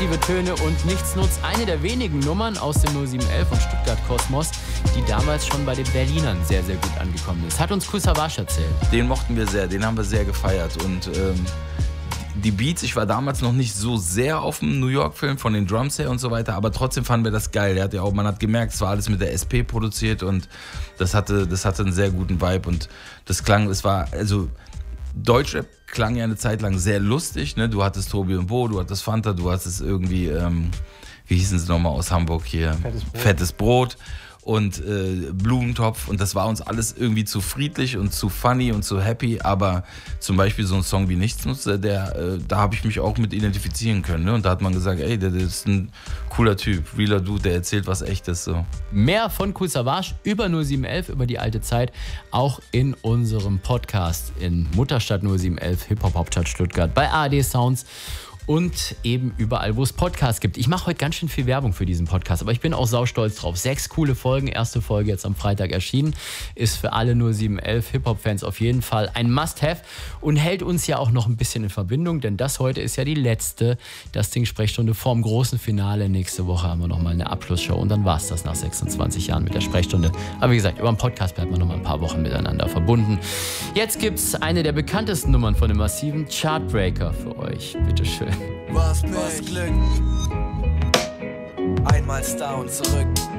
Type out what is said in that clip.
aggressive Töne und Nichtsnutz. Eine der wenigen Nummern aus dem 0711 von Stuttgart Kosmos, die damals schon bei den Berlinern sehr, sehr gut angekommen ist. Hat uns Kool Savas erzählt. Den mochten wir sehr, den haben wir sehr gefeiert. Und die Beats, ich war damals noch nicht so sehr auf dem New York-Film von den Drums her und so weiter, aber trotzdem fanden wir das geil. Der hat ja auch, man hat gemerkt, es war alles mit der SP produziert und das hatte einen sehr guten Vibe und das klang, es war, also Deutschrap klang ja eine Zeit lang sehr lustig, ne? Du hattest Tobi und Bo, du hattest Fanta, du hattest irgendwie, wie hießen sie nochmal aus Hamburg hier? Fettes Brot. Und Blumentopf und das war uns alles irgendwie zu friedlich und zu funny und zu happy, aber zum Beispiel so ein Song wie Nichtsnutz, da habe ich mich auch mit identifizieren können, ne? Und da hat man gesagt, ey, der ist ein cooler Typ, realer Dude, der erzählt was Echtes so. Mehr von Kool Savas über 0711, über die alte Zeit, auch in unserem Podcast in Mutterstadt 0711, Hip-Hop-Hauptstadt Stuttgart, bei ARD Sounds und eben überall, wo es Podcasts gibt. Ich mache heute ganz schön viel Werbung für diesen Podcast, aber ich bin auch saustolz drauf. 6 coole Folgen, erste Folge jetzt am Freitag erschienen, ist für alle 0711 Hip-Hop-Fans auf jeden Fall ein Must-Have und hält uns ja auch noch ein bisschen in Verbindung, denn das heute ist ja die letzte Dustin-Sprechstunde vorm großen Finale. Nächste Woche haben wir nochmal eine Abschlussshow und dann war es das nach 26 Jahren mit der Sprechstunde. Aber wie gesagt, über den Podcast bleibt man nochmal ein paar Wochen miteinander verbunden. Jetzt gibt es eine der bekanntesten Nummern von dem massiven Chartbreaker für euch. Bitteschön. Was Glück. Einmal Star und zurück.